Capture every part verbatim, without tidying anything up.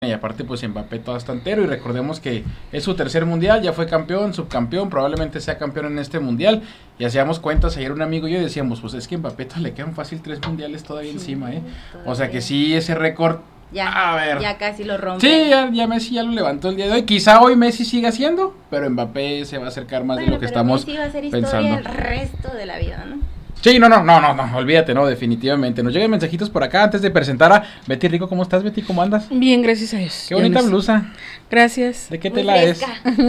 Y aparte pues Mbappé todo está entero y recordemos que es su tercer mundial, ya fue campeón, subcampeón, probablemente sea campeón en este mundial y hacíamos cuentas ayer un amigo y yo decíamos pues es que Mbappé le quedan fácil tres mundiales todavía sí, encima, ¿eh? O sea que sí, ese récord, ya, a ver, ya casi lo rompe. Sí, ya, ya Messi ya lo levantó el día de hoy, quizá hoy Messi siga haciendo, pero Mbappé se va a acercar más bueno, de lo que pero estamos Messi va a ser historia pensando el resto de la vida, ¿no? Sí, no, no, no, no, no, olvídate, no, definitivamente. Nos llegan mensajitos por acá antes de presentar a Betty Rico. ¿Cómo estás, Betty? ¿Cómo andas? Bien, gracias a Dios. Qué bonita blusa. Gracias. ¿De qué tela es?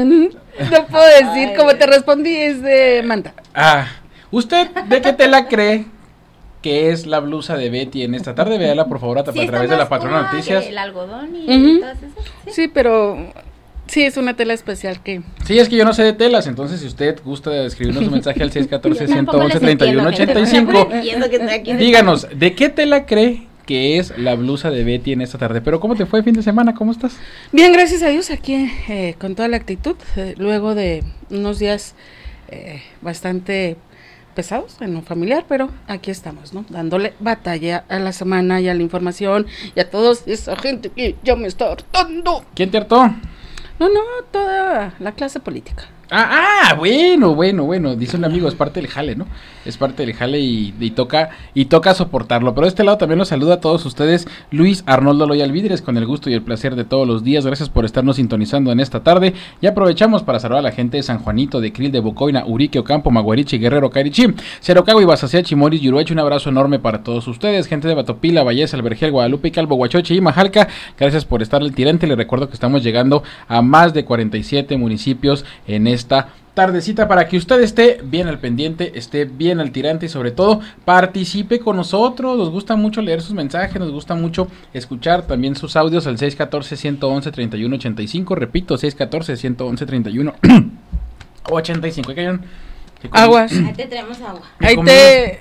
No puedo decir, Ay, como te respondí, es de manta. Ah, ¿usted de qué tela cree que es la blusa de Betty en esta tarde? Véala, por favor, a, sí, a través de la Patrona Noticias. El algodón y uh-huh. todas esas. ¿Sí? Sí, pero... Sí, es una tela especial que... Sí, es que yo no sé de telas, entonces si usted gusta escribirnos un mensaje al seis uno cuatro, uno uno uno, treinta y uno ochenta y cinco, díganos, ¿de qué tela cree que es la blusa de Betty en esta tarde? Pero ¿cómo te fue el fin de semana? ¿Cómo estás? Bien, gracias a Dios, aquí eh, con toda la actitud, eh, luego de unos días eh, bastante pesados en lo familiar, pero aquí estamos, ¿no? Dándole batalla a la semana y a la información y a toda esa gente que ya me está hartando. ¿Quién te hartó? No, no, toda la clase política. Ah, ah, bueno, bueno, bueno, dice un amigo, es parte del jale, ¿no? Es parte del jale y, y toca y toca soportarlo. Pero de este lado también los saluda a todos ustedes Luis Arnoldo Loyal Vidres, con el gusto y el placer de todos los días. Gracias por estarnos sintonizando en esta tarde. Y aprovechamos para saludar a la gente de San Juanito, de Krill, de Bocoina, Urique, Ocampo, Maguarichi, Guerrero, Carichí, Cerocago, Ibasacea, Chimoris, Yuruecho. Un abrazo enorme para todos ustedes. Gente de Batopila, Valles, Albergel, Guadalupe, Calvo, Huachoche y Majalca. Gracias por estar al tirante. Les recuerdo que estamos llegando a más de cuarenta y siete municipios en esta tardecita para que usted esté bien al pendiente, esté bien al tirante y sobre todo participe con nosotros. Nos gusta mucho leer sus mensajes, nos gusta mucho escuchar también sus audios al seis uno cuatro, uno uno uno, treinta y uno ochenta y cinco, repito, seis uno cuatro, uno uno uno, treinta y uno ochenta y cinco. ¿Qué Aguas. Ahí te traemos agua. Ahí te...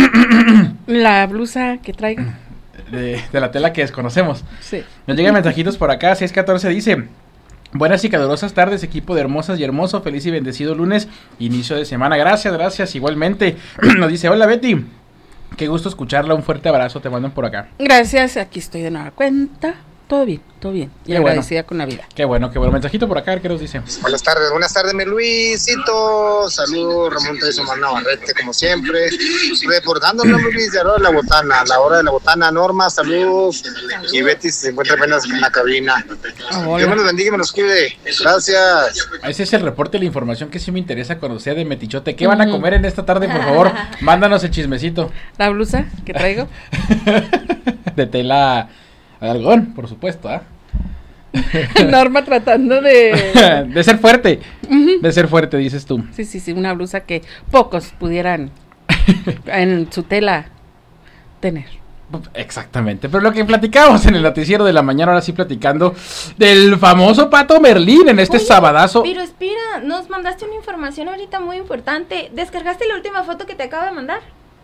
la blusa que traigo. De, de la tela que desconocemos. Sí. Nos llegan mensajitos por acá, seis uno cuatro dice... Buenas y calurosas tardes, equipo de Hermosas y Hermoso, feliz y bendecido lunes, inicio de semana, gracias, gracias, igualmente. Nos dice, hola Betty, qué gusto escucharla, un fuerte abrazo, te mandan por acá. Gracias, aquí estoy de nueva cuenta, todo bien, todo bien, y qué agradecida bueno. con la vida. Qué bueno, qué bueno, mensajito por acá, ¿qué nos dice? Buenas tardes, buenas tardes mi Luisito, saludos, Ramón Tresomar Navarrete, como siempre, reportándonos Luis de la botana, la hora de la botana, Norma, saludos, y Betty se encuentra apenas en la cabina. Oh, Dios me los bendiga y me los cuide, gracias. Ese es el reporte, la información que sí me interesa conocer de Metichote. ¿Qué van a comer en esta tarde, por favor? Mándanos el chismecito. La blusa que traigo. De tela de algodón, por supuesto, ¿ah? ¿eh? Norma tratando de... de ser fuerte, uh-huh. de ser fuerte, dices tú. Sí, sí, sí, una blusa que pocos pudieran en su tela tener. Exactamente, pero lo que platicábamos en el noticiero de la mañana, ahora sí platicando del famoso Pato Merlín en este Oye, sabadazo. Pero espera, nos mandaste una información ahorita muy importante. ¿Descargaste la última foto que te acabo de mandar?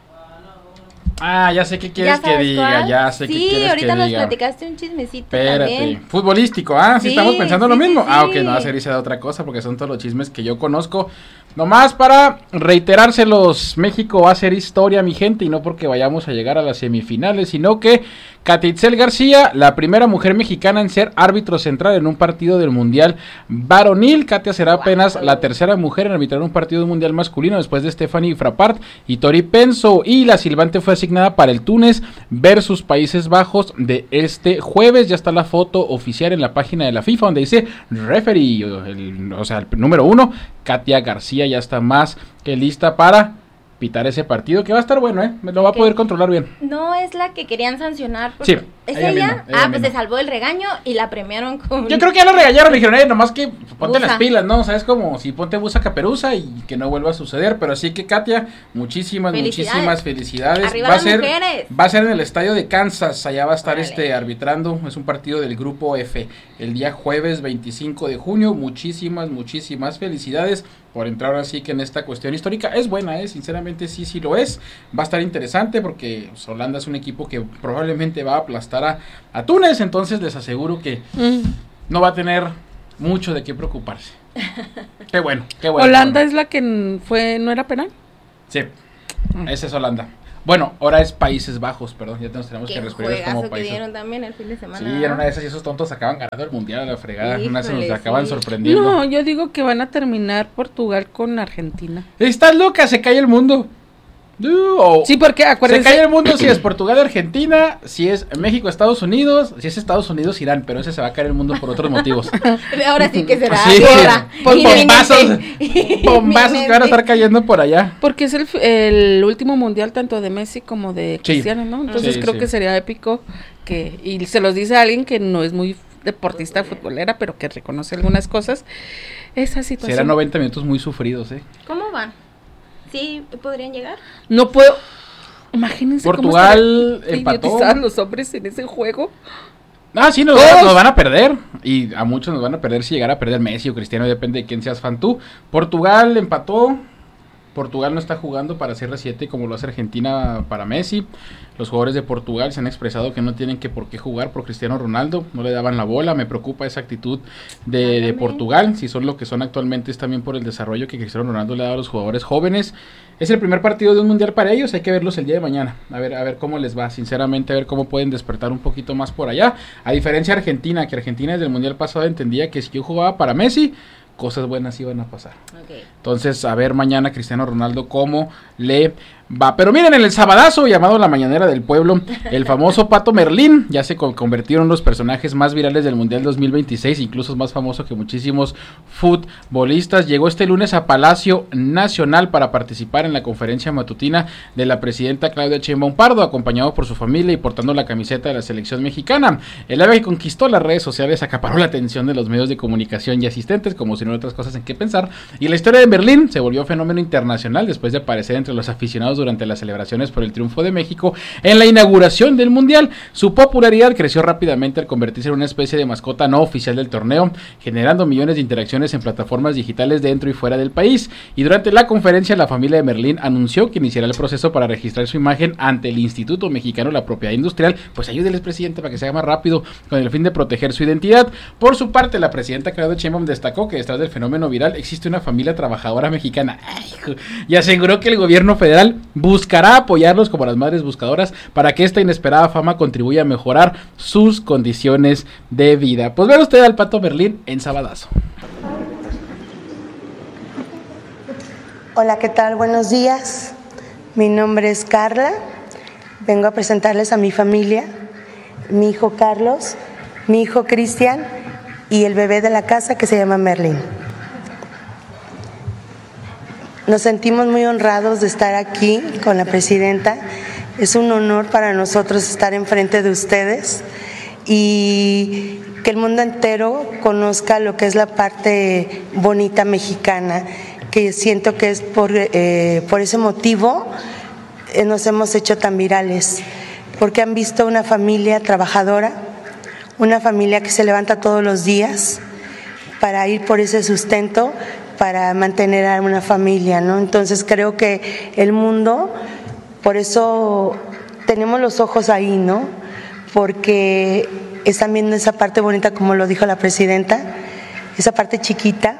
Ah, ya sé qué quieres que diga, cuál? ya sé sí, qué quieres que diga. Sí, ahorita nos platicaste un chismecito Espérate. También. Futbolístico, ¿ah? ¿Sí, sí estamos pensando sí, lo mismo? Sí, ah, ok, sí. no va a ser de otra cosa porque son todos los chismes que yo conozco. Nomás para reiterárselos, México va a hacer historia, mi gente, y no porque vayamos a llegar a las semifinales, sino que Katitzel García, la primera mujer mexicana en ser árbitro central en un partido del Mundial varonil. Katia será apenas la tercera mujer en arbitrar un partido del Mundial masculino después de Stephanie Frappart y Tori Penso, y la silbante fue asignada para el Túnez versus Países Bajos de este jueves. Ya está la foto oficial en la página de la FIFA donde dice referee, el, o sea, el número uno, Katia García ya está más que lista para pitar ese partido, que va a estar bueno, ¿eh? Me lo va a poder controlar bien. No es la que querían sancionar. Sí. ¿Es ella? ella? Misma, ella ah, misma. pues se salvó el regaño y la premiaron con... Yo creo que ya la regañaron, le dijeron, eh, nomás que ponte Busa. las pilas, ¿no? O sea, es como si ponte busa caperuza y que no vuelva a suceder, pero así que Katia, muchísimas, felicidades. muchísimas felicidades. Arriba va a las ser, mujeres. va a ser en el estadio de Kansas, allá va a estar Vale. este arbitrando, es un partido del grupo F, el día jueves veinticinco de junio, muchísimas, muchísimas felicidades por entrar así que en esta cuestión histórica. Es buena, eh, sinceramente sí, sí lo es, va a estar interesante porque pues, Holanda es un equipo que probablemente va a aplastar a, a Túnez, entonces les aseguro que mm. no va a tener mucho de qué preocuparse. Qué bueno, qué bueno. ¿Holanda qué bueno. es la que fue, no era penal? Sí, mm. esa es Holanda. Bueno, ahora es Países Bajos, perdón, ya nos tenemos Qué que referirnos como juegazo que países. dieron también el fin de semana. Sí, en una de esas y esos tontos acaban ganando el mundial a la fregada, en una se nos Híjole, acaban sí. sorprendiendo. No, yo digo que van a terminar Portugal con Argentina. Estás loca, se cae el mundo. Uh, o- Sí, porque Se acuérdense. cae el mundo si es Portugal, Argentina, si es México, Estados Unidos, si es Estados Unidos, Irán, pero ese se va a caer el mundo por otros motivos. Ahora sí que será. Sí, guerra. pues bombazos, Inminente. bombazos que van a estar cayendo por allá. Porque es el, f- el último mundial tanto de Messi como de Sí. Cristiano, ¿no? Entonces Sí, creo sí. que sería épico que, y se los dice a alguien que no es muy deportista futbolera, pero que reconoce algunas cosas, esa situación. Serán noventa minutos muy sufridos, ¿eh? ¿Cómo van? ¿Sí podrían llegar? No puedo, imagínense Portugal cómo estarían empató. idiotizados los hombres en ese juego. Ah, sí, nos, Todos. nos van a perder. Y a muchos nos van a perder si llegara a perder Messi o Cristiano, depende de quién seas fan tú. Portugal empató. Portugal no está jugando para C R siete como lo hace Argentina para Messi. Los jugadores de Portugal se han expresado que no tienen que por qué jugar por Cristiano Ronaldo. No le daban la bola. Me preocupa esa actitud de, de Válgame. Portugal. Si son lo que son actualmente es también por el desarrollo que Cristiano Ronaldo le ha dado a los jugadores jóvenes. Es el primer partido de un mundial para ellos. Hay que verlos el día de mañana. A ver, a ver cómo les va. Sinceramente, a ver cómo pueden despertar un poquito más por allá. A diferencia de Argentina, que Argentina desde el mundial pasado entendía que si yo jugaba para Messi, cosas buenas iban a pasar. Okay. Entonces, a ver mañana Cristiano Ronaldo cómo le va. Pero miren, en el sabadazo llamado La Mañanera del Pueblo, el famoso Pato Merlín ya se con- convirtieron en los personajes más virales del Mundial dos mil veintiséis, incluso es más famoso que muchísimos futbolistas. Llegó este lunes a Palacio Nacional para participar en la conferencia matutina de la presidenta Claudia Sheinbaum Pardo, acompañado por su familia y portando la camiseta de la selección mexicana. El ave que conquistó las redes sociales acaparó la atención de los medios de comunicación y asistentes, como si no hubiera otras cosas en qué pensar, y la historia de Merlín se volvió fenómeno internacional después de aparecer entre los aficionados durante las celebraciones por el triunfo de México en la inauguración del Mundial. Su popularidad creció rápidamente al convertirse en una especie de mascota no oficial del torneo, generando millones de interacciones en plataformas digitales dentro y fuera del país. Y durante la conferencia, la familia de Merlín anunció que iniciará el proceso para registrar su imagen ante el Instituto Mexicano de la Propiedad Industrial. Pues ayúdeles, presidente, para que se haga más rápido, con el fin de proteger su identidad. Por su parte, la presidenta Claudia Sheinbaum destacó que detrás del fenómeno viral existe una familia trabajadora mexicana. Ay, hijo, y aseguró que el gobierno federal buscará apoyarlos como las madres buscadoras para que esta inesperada fama contribuya a mejorar sus condiciones de vida. Pues vea usted al Pato Merlín en Sabadazo. Hola, ¿qué tal? Buenos días. Mi nombre es Carla. Vengo a presentarles a mi familia, mi hijo Carlos, mi hijo Cristian y el bebé de la casa que se llama Merlín. Nos sentimos muy honrados de estar aquí con la presidenta. Es un honor para nosotros estar enfrente de ustedes y que el mundo entero conozca lo que es la parte bonita mexicana, que siento que es por, eh, por ese motivo eh, nos hemos hecho tan virales, porque han visto una familia trabajadora, una familia que se levanta todos los días para ir por ese sustento, para mantener a una familia, ¿no? Entonces creo que el mundo, por eso tenemos los ojos ahí, ¿no? Porque están viendo esa parte bonita, como lo dijo la presidenta, esa parte chiquita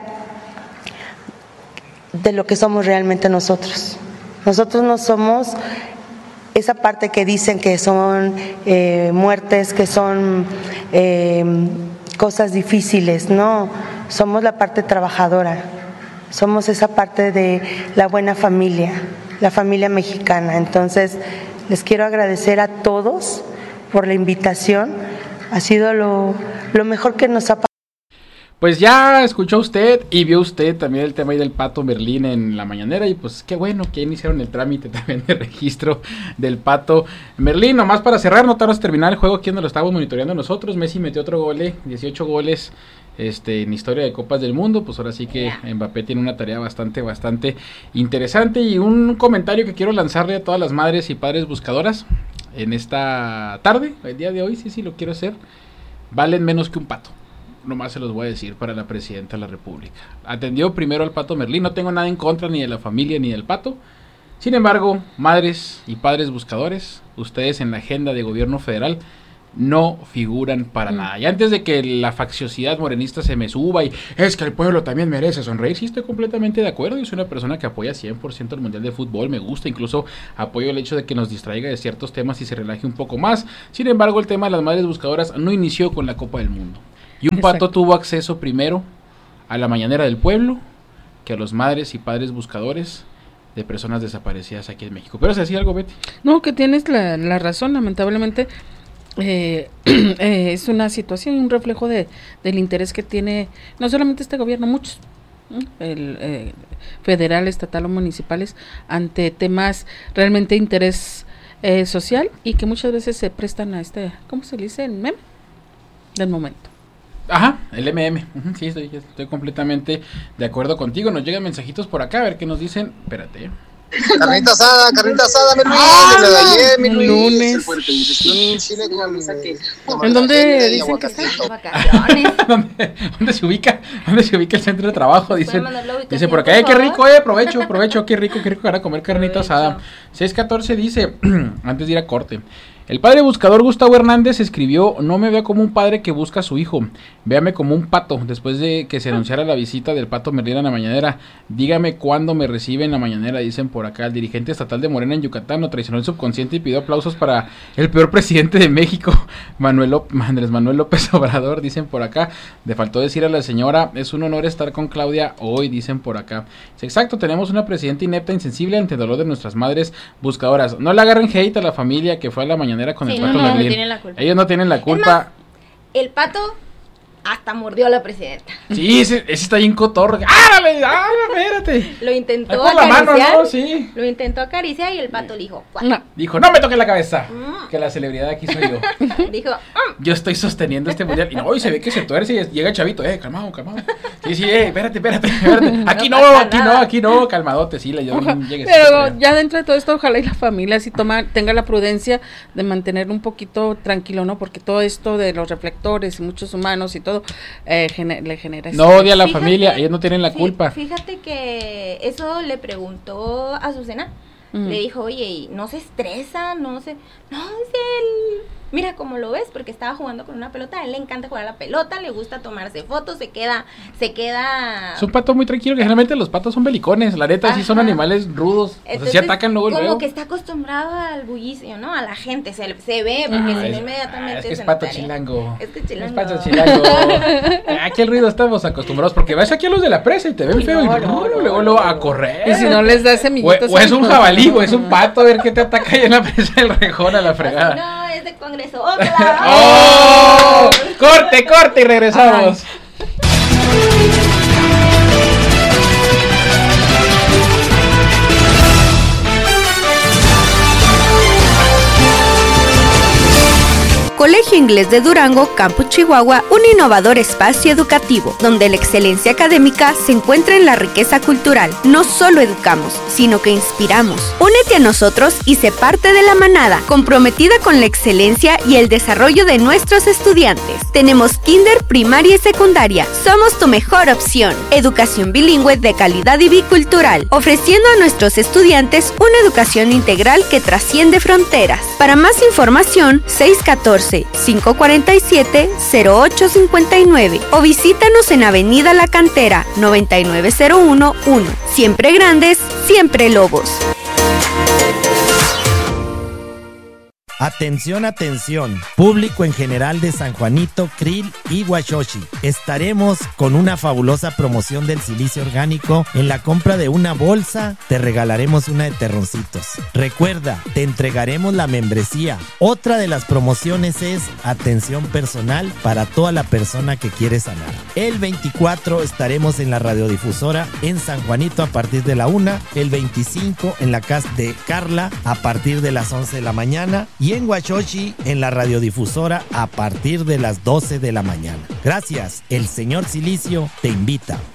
de lo que somos realmente nosotros. Nosotros no somos esa parte que dicen que son eh, muertes, que son eh, cosas difíciles, no, somos la parte trabajadora, somos esa parte de la buena familia, la familia mexicana. Entonces, les quiero agradecer a todos por la invitación, ha sido lo, lo mejor que nos ha pasado. Pues ya escuchó usted y vio usted también el tema ahí del Pato Merlín en la mañanera, y pues qué bueno que iniciaron el trámite también de registro del Pato Merlín. Nomás para cerrar, no tardas terminar el juego aquí donde lo estamos monitoreando nosotros. Messi metió otro gol, eh, dieciocho goles este, en historia de Copas del Mundo. Pues ahora sí que Mbappé tiene una tarea bastante, bastante interesante. Y un comentario que quiero lanzarle a todas las madres y padres buscadoras en esta tarde, el día de hoy, sí, sí, lo quiero hacer. Valen menos que un pato. Nomás se los voy a decir para la presidenta de la República. Atendió primero al Pato Merlín. No tengo nada en contra ni de la familia ni del Pato. Sin embargo, madres y padres buscadores, ustedes en la agenda de gobierno federal no figuran para mm. nada. Y antes de que la facciosidad morenista se me suba y es que el pueblo también merece sonreír, sí estoy completamente de acuerdo. Yo soy una persona que apoya cien por ciento el Mundial de Fútbol, me gusta, incluso apoyo el hecho de que nos distraiga de ciertos temas y se relaje un poco más. Sin embargo, el tema de las madres buscadoras no inició con la Copa del Mundo. Y un Exacto. pato tuvo acceso primero a la mañanera del pueblo que a los madres y padres buscadores de personas desaparecidas aquí en México. ¿Pero se decía algo, Betty? No, que tienes la, la razón, lamentablemente eh, eh, es una situación, un reflejo de del interés que tiene no solamente este gobierno, muchos, ¿no? el eh, federal, estatal o municipales, ante temas realmente de interés eh, social y que muchas veces se prestan a este, ¿cómo se le dice? El meme del momento. Ajá, el M M, uh-huh, sí, estoy, estoy completamente de acuerdo contigo. Nos llegan mensajitos por acá, a ver qué nos dicen. Espérate. Carnita asada, carnita asada, mi Luis, ah, de lo de ayer, mi Luis. Lunes. ¿En dónde dicen que está? ¿Dónde, ¿Dónde se ubica? ¿Dónde se ubica el centro de trabajo? Dicen, dice por acá, eh, qué rico, eh, provecho, provecho, qué rico, qué rico para comer carnita asada. seis catorce dice, antes de ir a corte, el padre buscador Gustavo Hernández escribió: no me vea como un padre que busca a su hijo, véame como un pato. Después de que se anunciara la visita del pato Merlín a la mañanera, dígame cuándo me recibe en la mañanera. Dicen por acá, el dirigente estatal de Morena en Yucatán lo traicionó el subconsciente y pidió aplausos para el peor presidente de México, Manuel Andrés Manuel López Obrador. Dicen por acá, le faltó decir a la señora, es un honor estar con Claudia hoy. Dicen por acá, es exacto, tenemos una presidenta inepta, insensible ante el dolor de nuestras madres buscadoras. No le agarren hate a la familia que fue a la mañana con sí, el pato no, no, Merlín. No ellos no tienen la culpa. Más, el pato hasta mordió a la presidenta. Sí, ese, ese está bien cotorro. ¡Ah, ah, espérate! Lo intentó por acariciar. La mano, ¿no? Sí. Lo intentó acariciar y el pato le dijo, no. Dijo, no me toques la cabeza. Mm. Que la celebridad aquí soy yo. Dijo, mm. yo estoy sosteniendo este mundial. Y no, y se ve que se tuerce y llega el chavito. Eh, calmado, calmado. Sí, sí, eh, espérate, espérate, espérate. Aquí no, no aquí nada. no, aquí no, calmadote. Sí, le llegues. Pero ya dentro de todo esto, ojalá y la familia sí toma, tenga la prudencia de mantener un poquito tranquilo, ¿no? Porque todo esto de los reflectores y muchos humanos y todo, eh, Gener- le genera no odia a la fíjate, familia, ellos no tienen la fí- culpa. Fíjate que eso le preguntó a Azucena, mm. le dijo, oye, ¿no se estresa? No se, no, es él, mira cómo lo ves, porque estaba jugando con una pelota, a él le encanta jugar a la pelota, le gusta tomarse fotos, se queda, se queda... Es un pato muy tranquilo, que generalmente los patos son belicones, la neta, Ajá. sí son animales rudos, entonces, o sea, sí atacan luego como luego. que está acostumbrado al bullicio, ¿no? A la gente, se, se ve, porque ah, si no inmediatamente... Ah, es que es pato chilango. Es que chilango. Es pato chilango. Aquí el ruido estamos acostumbrados, porque vas aquí a los de la presa y te ven Uy, feo no, y no, no, luego luego a correr. Y si no les das semillitos... O, o es un jabalí, o es un pato, a ver qué te ataca ahí en la presa del Rejón a la fregada. No, es de Congreso. ¡Otra! ¡Oh! ¡Corte, corte! Y regresamos. Ay. Colegio Inglés de Durango, Campus Chihuahua, un innovador espacio educativo, donde la excelencia académica se encuentra en la riqueza cultural. No solo educamos, sino que inspiramos. Únete a nosotros y sé parte de la manada, comprometida con la excelencia y el desarrollo de nuestros estudiantes. Tenemos kinder, primaria y secundaria. Somos tu mejor opción. Educación bilingüe de calidad y bicultural, ofreciendo a nuestros estudiantes una educación integral que trasciende fronteras. Para más información, seis uno cuatro, cinco cuatro siete, cero ocho cinco nueve o visítanos en Avenida La Cantera noventa y nueve cero uno uno. Siempre grandes, siempre lobos. Atención, atención, público en general de San Juanito, Krill y Huachochi. Estaremos con una fabulosa promoción del silicio orgánico. En la compra de una bolsa, te regalaremos una de terroncitos. Recuerda, te entregaremos la membresía. Otra de las promociones es atención personal para toda la persona que quiere sanar. El veinticuatro estaremos en la radiodifusora en San Juanito a partir de la una. El veinticinco en la casa de Carla a partir de las once de la mañana. Y en Huachochi, en la radiodifusora, a partir de las doce de la mañana. Gracias, el señor Silicio te invita.